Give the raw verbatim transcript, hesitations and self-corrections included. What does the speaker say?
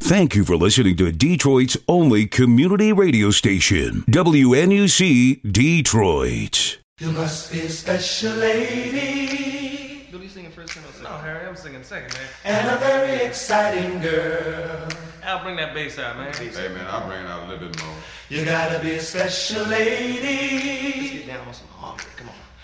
Thank you for listening to Detroit's only community radio station, W N U C Detroit. You must be a special lady. You'll be singing first and No, Harry, I'm singing second, man. And a very exciting girl. I'll bring that bass out, man. Hey, man, I'll bring it out a little bit more. You gotta be a special lady. Let's get down on some harmony. Come on.